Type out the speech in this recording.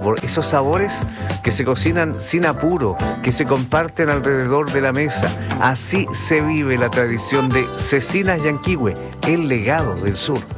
sabor, esos sabores que se cocinan sin apuro, que se comparten alrededor de la mesa. Así se vive la tradición de Cecinas Yanquihue, el legado del sur.